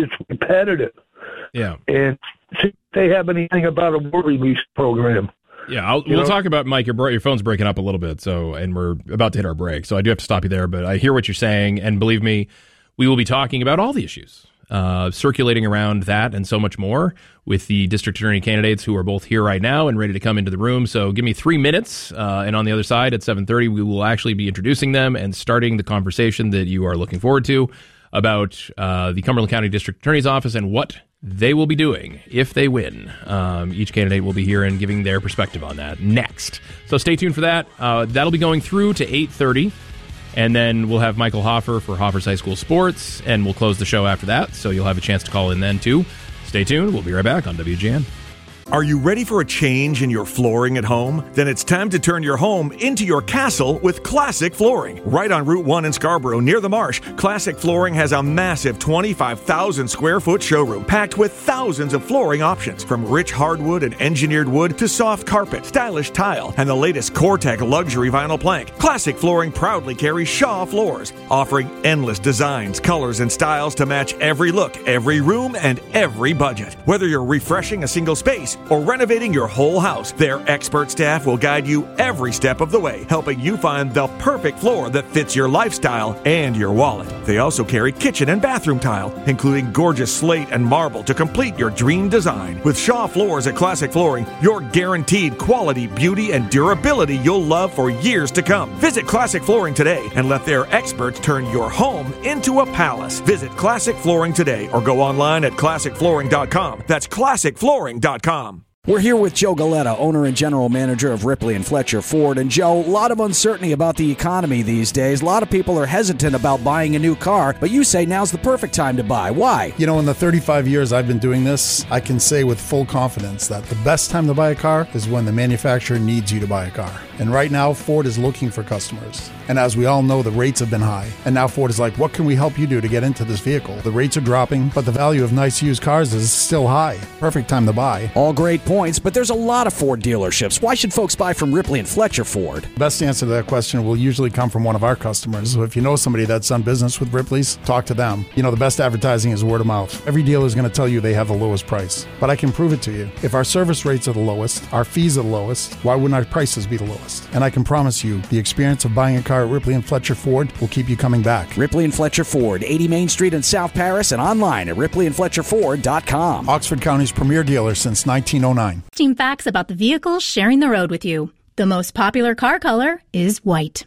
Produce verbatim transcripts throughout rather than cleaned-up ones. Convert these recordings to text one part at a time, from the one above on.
it's repetitive. Yeah. And see if they have anything about a worry lease program. Yeah, I'll, we'll know? talk about, Mike, your, your phone's breaking up a little bit, so and we're about to hit our break, so I do have to stop you there, but I hear what you're saying, and believe me, we will be talking about all the issues uh, circulating around that and so much more with the district attorney candidates who are both here right now and ready to come into the room. So give me three minutes, uh, and on the other side at seven thirty, we will actually be introducing them and starting the conversation that you are looking forward to about uh, the Cumberland County District Attorney's Office and what they will be doing if they win. Um, each candidate will be here and giving their perspective on that next. So stay tuned for that. Uh, that'll be going through to eight thirty, and then we'll have Michael Hoffer for Hoffer's High School Sports, and we'll close the show after that, so you'll have a chance to call in then, too. Stay tuned. We'll be right back on W G N. Are you ready for a change in your flooring at home? Then it's time to turn your home into your castle with Classic Flooring. Right on Route one in Scarborough, near the Marsh, Classic Flooring has a massive twenty-five thousand square foot showroom packed with thousands of flooring options, from rich hardwood and engineered wood to soft carpet, stylish tile, and the latest Core-Tec luxury vinyl plank. Classic Flooring proudly carries Shaw floors, offering endless designs, colors, and styles to match every look, every room, and every budget. Whether you're refreshing a single space or renovating your whole house, their expert staff will guide you every step of the way, helping you find the perfect floor that fits your lifestyle and your wallet. They also carry kitchen and bathroom tile, including gorgeous slate and marble to complete your dream design. With Shaw Floors at Classic Flooring, you're guaranteed quality, beauty, and durability you'll love for years to come. Visit Classic Flooring today and let their experts turn your home into a palace. Visit Classic Flooring today or go online at classic flooring dot com. That's classic flooring dot com. We're here with Joe Galetta, owner and general manager of Ripley and Fletcher Ford. And Joe, a lot of uncertainty about the economy these days. A lot of people are hesitant about buying a new car, but you say now's the perfect time to buy. Why? You know, in the thirty-five years I've been doing this, I can say with full confidence that the best time to buy a car is when the manufacturer needs you to buy a car. And right now, Ford is looking for customers. And as we all know, the rates have been high. And now Ford is like, what can we help you do to get into this vehicle? The rates are dropping, but the value of nice used cars is still high. Perfect time to buy. All great points, but there's a lot of Ford dealerships. Why should folks buy from Ripley and Fletcher Ford? Best answer to that question will usually come from one of our customers. So if you know somebody that's done business with Ripley's, talk to them. You know, the best advertising is word of mouth. Every dealer is going to tell you they have the lowest price. But I can prove it to you. If our service rates are the lowest, our fees are the lowest, why wouldn't our prices be the lowest? And I can promise you, the experience of buying a car at Ripley and Fletcher Ford will keep you coming back. Ripley and Fletcher Ford, eighty Main Street in South Paris, and online at ripley and fletcher ford dot com. Oxford County's premier dealer since nineteen oh nine. Team facts about the vehicles sharing the road with you. The most popular car color is white.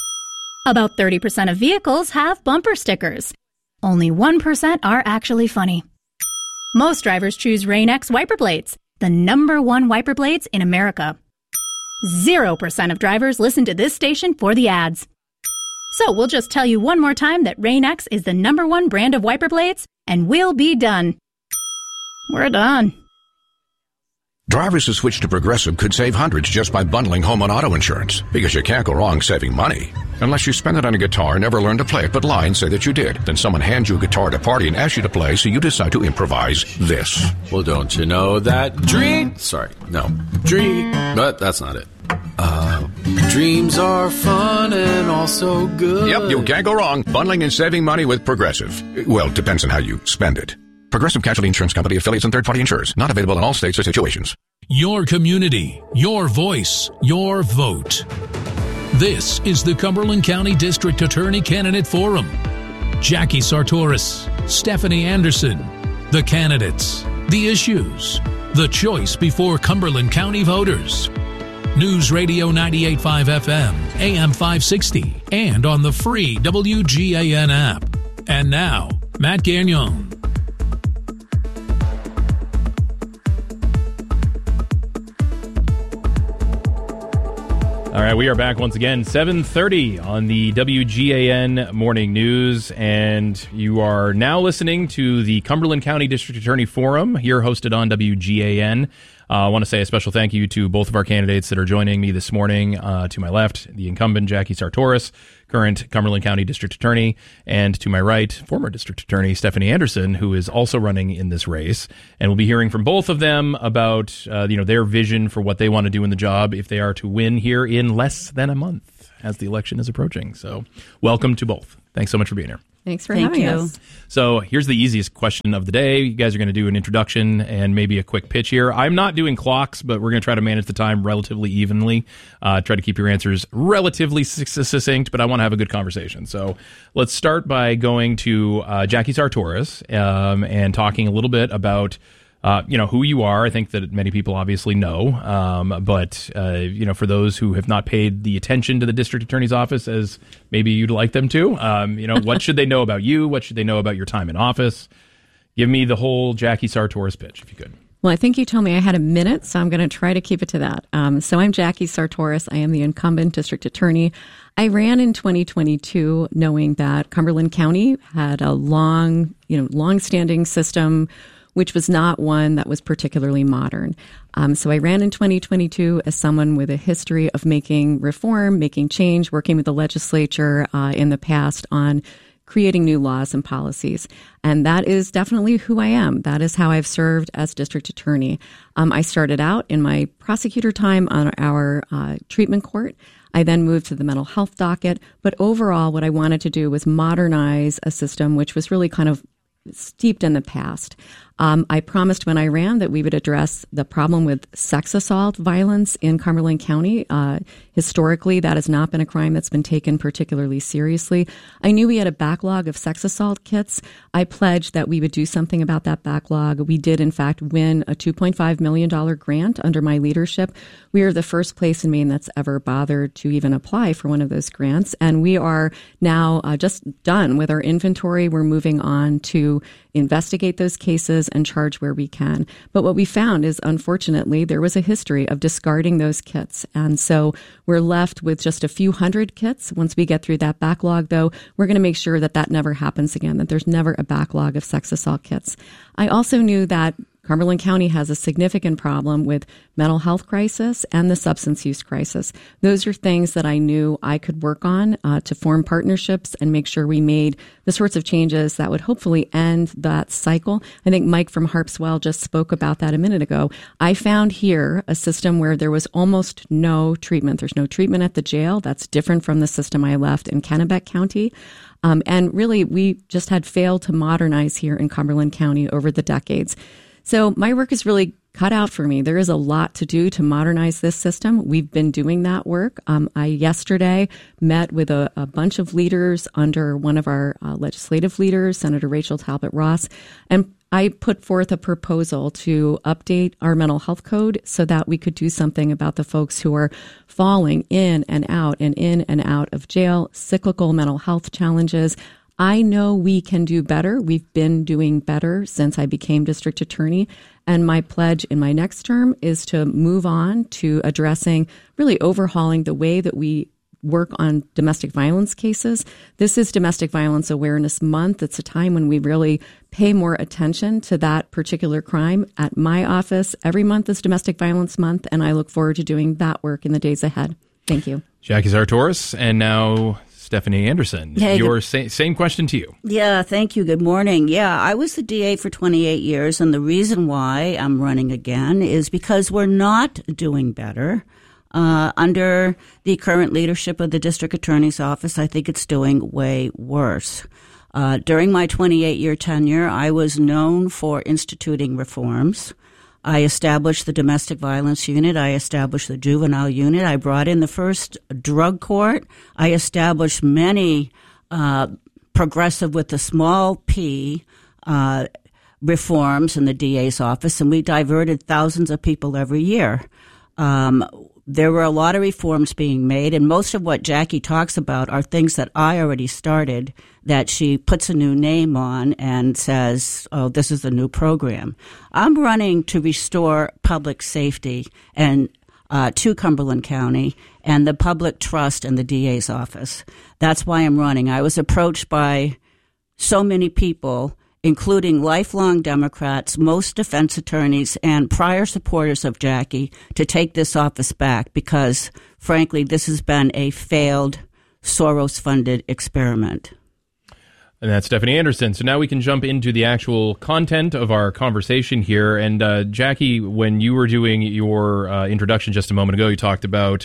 About thirty percent of vehicles have bumper stickers. Only one percent are actually funny. Most drivers choose Rain-X wiper blades, the number one wiper blades in America. Zero percent of drivers listen to this station for the ads. So we'll just tell you one more time that Rain-X is the number one brand of wiper blades, and we'll be done. We're done. Drivers who switch to Progressive could save hundreds just by bundling home and auto insurance, because you can't go wrong saving money. Unless you spend it on a guitar and never learn to play it, but lie and say that you did. Then someone hands you a guitar at a party and asks you to play, so you decide to improvise this. Well, don't you know that dream... Sorry, no. Dream... But that's not it. Uh, dreams are fun and also good. Yep, you can't go wrong. Bundling and saving money with Progressive. Well, depends on how you spend it. Progressive Casualty Insurance Company, affiliates, and third-party insurers. Not available in all states or situations. Your community, your voice, your vote. This is the Cumberland County District Attorney Candidate Forum. Jackie Sartoris, Stephanie Anderson, the candidates, the issues, the choice before Cumberland County voters. News Radio ninety-eight point five F M, A M five sixty, and on the free W G A N app. And now, Matt Gagnon. All right, we are back once again, seven thirty on the W G A N Morning News, and you are now listening to the Cumberland County District Attorney Forum, here hosted on W G A N. Uh, I want to say a special thank you to both of our candidates that are joining me this morning. Uh, to my left, the incumbent Jackie Sartoris, current Cumberland County District Attorney, and to my right, former District Attorney Stephanie Anderson, who is also running in this race. And we'll be hearing from both of them about uh, you know their vision for what they want to do in the job if they are to win here in less than a month as the election is approaching. So welcome to both. Thanks so much for being here. Thanks for Thank having you. us. So here's the easiest question of the day. You guys are going to do an introduction and maybe a quick pitch here. I'm not doing clocks, but we're going to try to manage the time relatively evenly. Uh, try to keep your answers relatively succinct, but I want to have a good conversation. So let's start by going to uh, Jackie Sartoris um, and talking a little bit about Uh, you know, who you are. I think that many people obviously know, um, but, uh, you know, for those who have not paid the attention to the district attorney's office as maybe you'd like them to, um, you know, what should they know about you? What should they know about your time in office? Give me the whole Jackie Sartoris pitch, if you could. Well, I think you told me I had a minute, so I'm going to try to keep it to that. Um, so I'm Jackie Sartoris. I am the incumbent district attorney. I ran in twenty twenty-two knowing that Cumberland County had a long, you know, long-standing system which was not one that was particularly modern. Um, so I ran in twenty twenty-two as someone with a history of making reform, making change, working with the legislature uh, in the past on creating new laws and policies. And that is definitely who I am. That is how I've served as district attorney. Um, I started out in my prosecutor time on our uh, treatment court. I then moved to the mental health docket. But overall, what I wanted to do was modernize a system which was really kind of steeped in the past. Um, I promised when I ran that we would address the problem with sex assault violence in Cumberland County. Uh, historically, that has not been a crime that's been taken particularly seriously. I knew we had a backlog of sex assault kits. I pledged that we would do something about that backlog. We did, in fact, win a two point five million dollars grant under my leadership. We are the first place in Maine that's ever bothered to even apply for one of those grants. And we are now uh, just done with our inventory. We're moving on to investigate those cases and charge where we can. But what we found is, unfortunately, there was a history of discarding those kits. And so we're left with just a few hundred kits. Once we get through that backlog, though, we're going to make sure that that never happens again, that there's never a backlog of sex assault kits. I also knew that Cumberland County has a significant problem with mental health crisis and the substance use crisis. Those are things that I knew I could work on uh, to form partnerships and make sure we made the sorts of changes that would hopefully end that cycle. I think Mike from Harpswell just spoke about that a minute ago. I found here a system where there was almost no treatment. There's no treatment at the jail. That's different from the system I left in Kennebec County. Um, and really, we just had failed to modernize here in Cumberland County over the decades. So my work is really cut out for me. There is a lot to do to modernize this system. We've been doing that work. Um, I yesterday met with a, a bunch of leaders under one of our uh, legislative leaders, Senator Rachel Talbot Ross, and I put forth a proposal to update our mental health code so that we could do something about the folks who are falling in and out and in and out of jail, cyclical mental health challenges. I know we can do better. We've been doing better since I became district attorney. And my pledge in my next term is to move on to addressing, really overhauling the way that we work on domestic violence cases. This is Domestic Violence Awareness Month. It's a time when we really pay more attention to that particular crime. At my office, every month is Domestic Violence Month, and I look forward to doing that work in the days ahead. Thank you. Jackie Sartoris, and now Stephanie Anderson. Hey, Your good- sa- same question to you. Yeah, thank you. Good morning. Yeah, I was the D A for twenty-eight years, and the reason why I'm running again is because we're not doing better. Uh, under the current leadership of the district attorney's office, I think it's doing way worse. Uh, during my twenty-eight-year tenure, I was known for instituting reforms. I established the domestic violence unit. I established the juvenile unit. I brought in the first drug court. I established many uh, progressive with a small p uh, reforms in the D A's office, and we diverted thousands of people every year. Um, there were a lot of reforms being made, and most of what Jackie talks about are things that I already started that she puts a new name on and says, oh, this is a new program. I'm running to restore public safety and uh, to Cumberland County and the public trust in the D A's office. That's why I'm running. I was approached by so many people, including lifelong Democrats, most defense attorneys, and prior supporters of Jackie, to take this office back because, frankly, this has been a failed Soros-funded experiment. And that's Stephanie Anderson. So now we can jump into the actual content of our conversation here. And uh, Jackie, when you were doing your uh, introduction just a moment ago, you talked about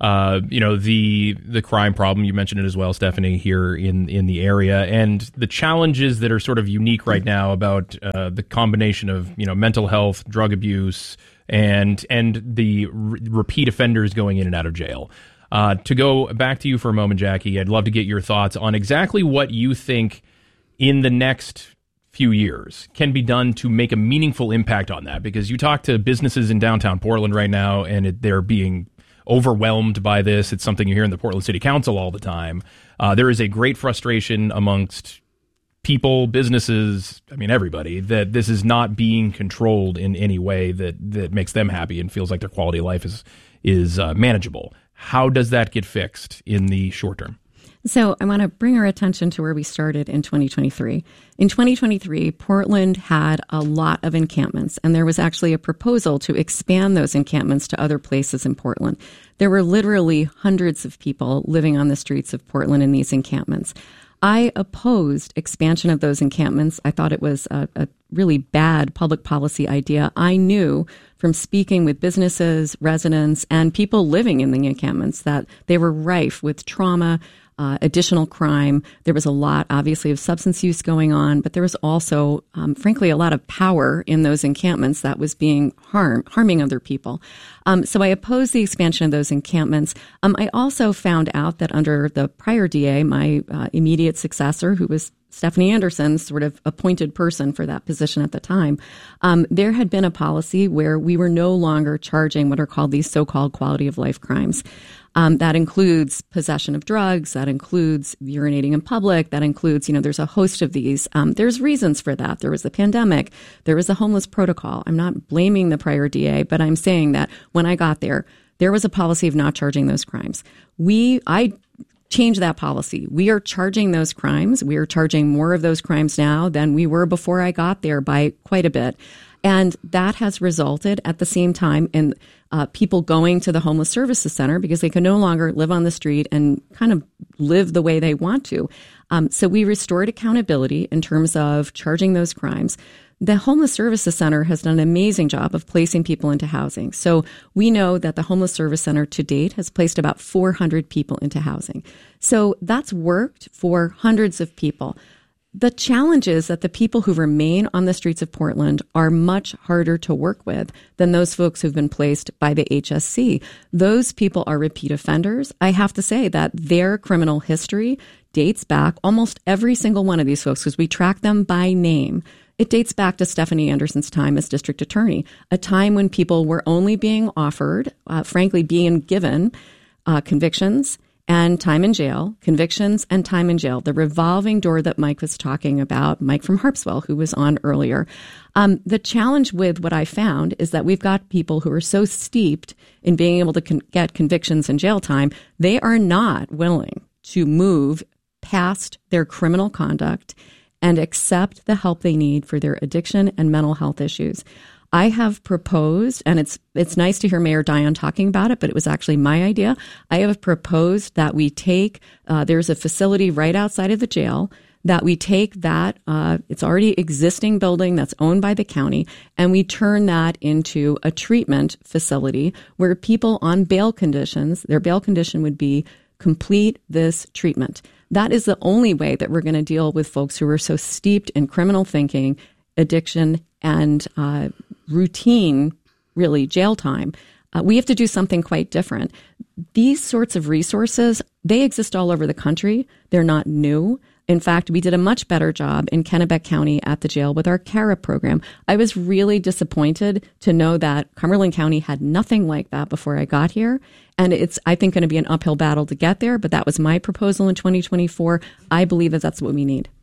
uh, you know, the the crime problem. You mentioned it as well, Stephanie, here in, in the area, and the challenges that are sort of unique right now about uh, the combination of, you know, mental health, drug abuse, and and the re- repeat offenders going in and out of jail. Uh, to go back to you for a moment, Jackie, I'd love to get your thoughts on exactly what you think in the next few years can be done to make a meaningful impact on that, because you talk to businesses in downtown Portland right now and it, they're being overwhelmed by this. It's something you hear in the Portland City Council all the time. Uh, there is a great frustration amongst people, businesses, I mean, everybody, that this is not being controlled in any way that, that makes them happy and feels like their quality of life is, is uh, manageable. How does that get fixed in the short term? So I want to bring our attention to where we started in twenty twenty-three. In twenty twenty-three, Portland had a lot of encampments, and there was actually a proposal to expand those encampments to other places in Portland. There were literally hundreds of people living on the streets of Portland in these encampments. I opposed expansion of those encampments. I thought it was a, a really bad public policy idea. I knew from speaking with businesses, residents, and people living in the encampments that they were rife with trauma, Uh, additional crime. There was a lot, obviously, of substance use going on, but there was also, um, frankly, a lot of power in those encampments that was being harm, harming other people. Um, so I opposed the expansion of those encampments. Um, I also found out that under the prior D A, my uh, immediate successor, who was Stephanie Anderson, sort of appointed person for that position at the time, um, there had been a policy where we were no longer charging what are called these so-called quality of life crimes. Um, that includes possession of drugs. That includes urinating in public. That includes, you know, there's a host of these. Um, there's reasons for that. There was the pandemic. There was a homeless protocol. I'm not blaming the prior D A, but I'm saying that when I got there, there was a policy of not charging those crimes. We, I changed that policy. We are charging those crimes. We are charging more of those crimes now than we were before I got there by quite a bit. And that has resulted at the same time in uh, people going to the Homeless Services Center because they can no longer live on the street and kind of live the way they want to. Um, so we restored accountability in terms of charging those crimes. The Homeless Services Center has done an amazing job of placing people into housing. So we know that the Homeless Service Center to date has placed about four hundred people into housing. So that's worked for hundreds of people. The challenge is that the people who remain on the streets of Portland are much harder to work with than those folks who've been placed by the H S C. Those people are repeat offenders. I have to say that their criminal history dates back, almost every single one of these folks, because we track them by name. It dates back to Stephanie Anderson's time as district attorney, a time when people were only being offered, uh, frankly, being given uh, convictions and time in jail, convictions and time in jail, the revolving door that Mike was talking about, Mike from Harpswell, who was on earlier. Um, the challenge with what I found is that we've got people who are so steeped in being able to con- get convictions and jail time, they are not willing to move past their criminal conduct and accept the help they need for their addiction and mental health issues. I have proposed, and it's it's nice to hear Mayor Dion talking about it, but it was actually my idea. I have proposed that we take, uh, there's a facility right outside of the jail, that we take that, uh, it's already existing building that's owned by the county, and we turn that into a treatment facility where people on bail conditions, their bail condition would be complete this treatment. That is the only way that we're going to deal with folks who are so steeped in criminal thinking, addiction, and uh, routine, really, jail time. Uh, we have to do something quite different. These sorts of resources, they exist all over the country. They're not new. In fact, we did a much better job in Kennebec County at the jail with our CARA program. I was really disappointed to know that Cumberland County had nothing like that before I got here. And it's, I think, going to be an uphill battle to get there. But that was my proposal in twenty twenty-four. I believe that that's what we need.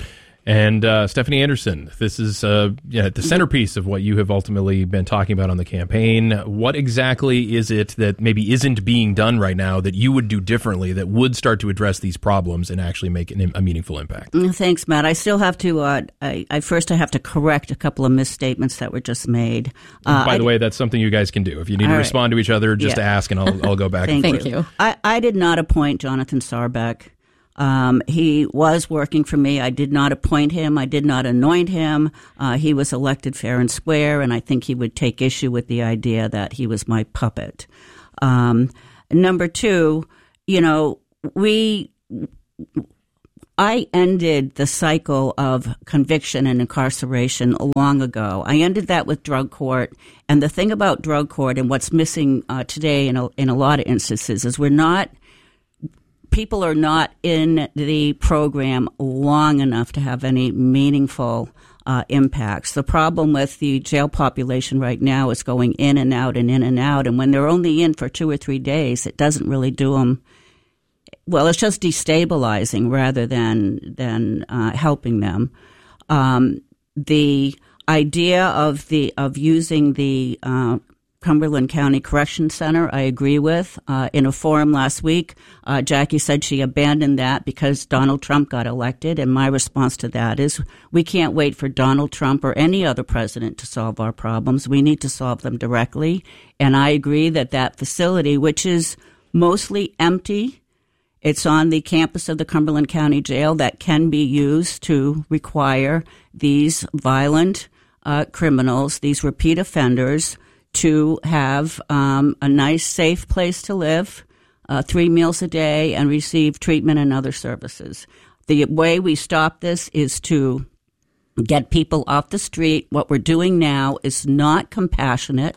And uh, Stephanie Anderson, this is uh, yeah, the centerpiece of what you have ultimately been talking about on the campaign. What exactly is it that maybe isn't being done right now that you would do differently that would start to address these problems and actually make an, a meaningful impact? Thanks, Matt. I still have to, uh, I, I first I have to correct a couple of misstatements that were just made. Uh, By I, the way, that's something you guys can do. If you need to right. respond to each other, just yeah. ask and I'll, I'll go back Thank and forth. Thank you. I, I did not appoint Jonathan Sarbeck. Um, he was working for me. I did not appoint him. I did not anoint him. Uh, he was elected fair and square, and I think he would take issue with the idea that he was my puppet. Um, number two, you know, we, I ended the cycle of conviction and incarceration long ago. I ended that with drug court. And the thing about drug court and what's missing uh, today in a, in a lot of instances is we're not, people are not in the program long enough to have any meaningful uh, impacts. The problem with the jail population right now is going in and out and in and out. And when they're only in for two or three days, it doesn't really do them. Well, it's just destabilizing rather than than uh, helping them. Um, the idea of the of using the uh, Cumberland County Correction Center, I agree with. Uh, in a forum last week, uh, Jackie said she abandoned that because Donald Trump got elected. And my response to that is we can't wait for Donald Trump or any other president to solve our problems. We need to solve them directly. And I agree that that facility, which is mostly empty, it's on the campus of the Cumberland County Jail, that can be used to require these violent uh, criminals, these repeat offenders, to have um, a nice, safe place to live, uh, three meals a day, and receive treatment and other services. The way we stop this is to get people off the street. What we're doing now is not compassionate.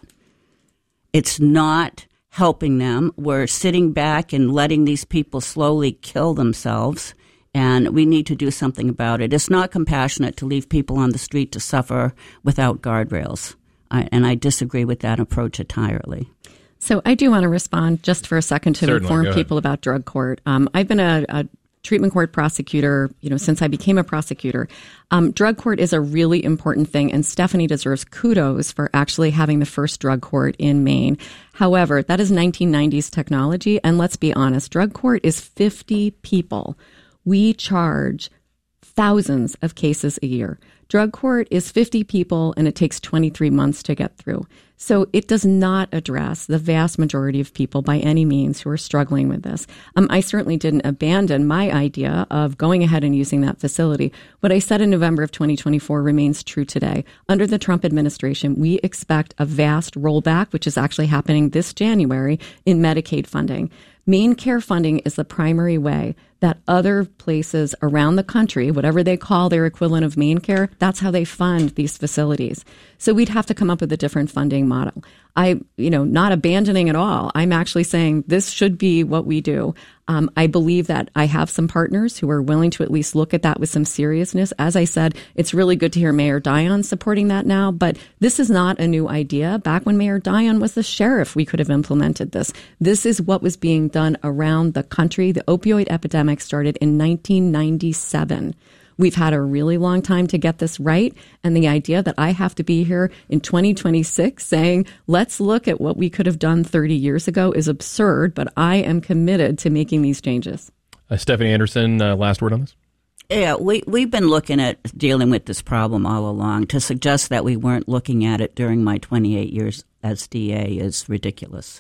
It's not helping them. We're sitting back and letting these people slowly kill themselves, and we need to do something about it. It's not compassionate to leave people on the street to suffer without guardrails, I, and I disagree with that approach entirely. So I do want to respond just for a second to Certainly, inform people about drug court. Um, I've been a, a treatment court prosecutor, you know, since I became a prosecutor. Um, drug court is a really important thing, and Stephanie deserves kudos for actually having the first drug court in Maine. However, that is nineteen nineties technology, and let's be honest, drug court is fifty people. We charge thousands of cases a year. Drug court is fifty people, and it takes twenty-three months to get through. So it does not address the vast majority of people by any means who are struggling with this. Um, I certainly didn't abandon my idea of going ahead and using that facility. What I said in November of twenty twenty-four remains true today. Under the Trump administration, we expect a vast rollback, which is actually happening this January, in Medicaid funding. MaineCare funding is the primary way that other places around the country, whatever they call their equivalent of MaineCare, that's how they fund these facilities. So we'd have to come up with a different funding model. I, you know, not abandoning at all. I'm actually saying this should be what we do. Um, I believe that I have some partners who are willing to at least look at that with some seriousness. As I said, it's really good to hear Mayor Dion supporting that now, but this is not a new idea. Back when Mayor Dion was the sheriff, we could have implemented this. This is what was being done around the country. The opioid epidemic started in nineteen ninety-seven. We've had a really long time to get this right. And the idea that I have to be here in twenty twenty-six saying, let's look at what we could have done thirty years ago is absurd, but I am committed to making these changes. Uh, Stephanie Anderson, uh, last word on this? Yeah, we, we've been looking at dealing with this problem all along. To suggest that we weren't looking at it during my twenty-eight years as D A is ridiculous.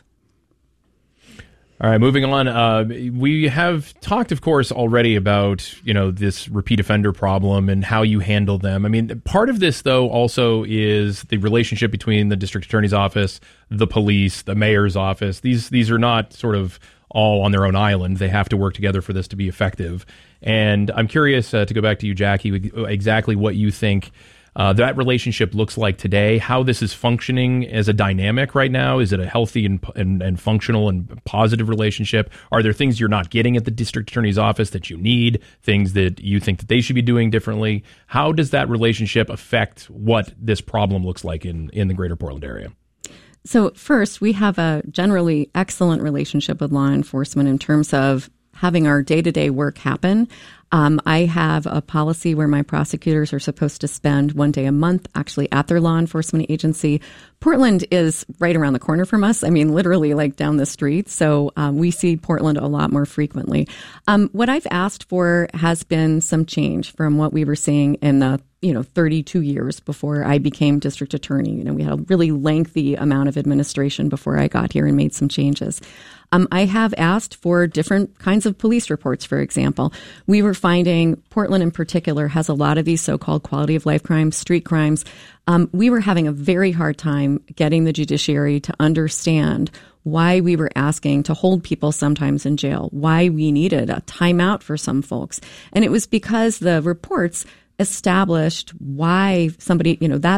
All right, moving on. Uh, we have talked, of course, already about, you know, this repeat offender problem and how you handle them. I mean, part of this, though, also is the relationship between the district attorney's office, the police, the mayor's office. These these are not sort of all on their own island. They have to work together for this to be effective. And I'm curious uh, to go back to you, Jackie, exactly what you think Uh, that relationship looks like today, how this is functioning as a dynamic right now. Is it a healthy and, and, and functional and positive relationship? Are there things you're not getting at the district attorney's office that you need, things that you think that they should be doing differently? How does that relationship affect what this problem looks like in, in the greater Portland area? So first, we have a generally excellent relationship with law enforcement in terms of having our day-to-day work happen. Um, I have a policy where my prosecutors are supposed to spend one day a month actually at their law enforcement agency. Portland is right around the corner from us. I mean, literally like down the street. So um, we see Portland a lot more frequently. Um, what I've asked for has been some change from what we were seeing in the you know, thirty-two years before I became district attorney. You know, we had a really lengthy amount of administration before I got here and made some changes. Um, I have asked for different kinds of police reports, for example. We were finding Portland in particular has a lot of these so-called quality of life crimes, street crimes. Um, we were having a very hard time getting the judiciary to understand why we were asking to hold people sometimes in jail, why we needed a timeout for some folks. And it was because the reports established why somebody, you know, that